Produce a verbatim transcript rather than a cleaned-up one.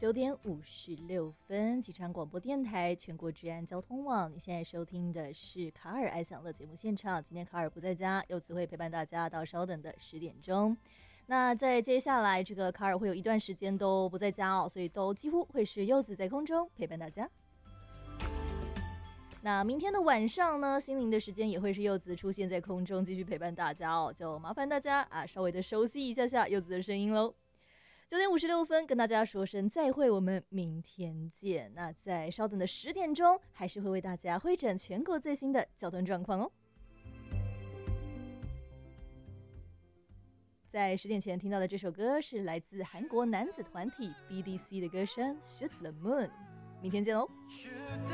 九点五十六分，机场广播电台全国治安交通网。你现在收听的是卡尔爱享乐节目现场。今天卡尔不在家，柚子会陪伴大家到稍等的十点钟。那在接下来，这个卡尔会有一段时间都不在家哦，所以都几乎会是柚子在空中陪伴大家。那明天的晚上呢，心灵的时间也会是柚子出现在空中，继续陪伴大家哦。就麻烦大家啊，稍微的熟悉一下下柚子的声音喽。九点五十六分，跟大家说声再会，我们明天见。那在稍等的十点钟，还是会为大家汇整全国最新的交通状况哦。在十点前听到的这首歌是来自韩国男子团体 B D C 的歌声《Shoot the Moon》，明天见哦。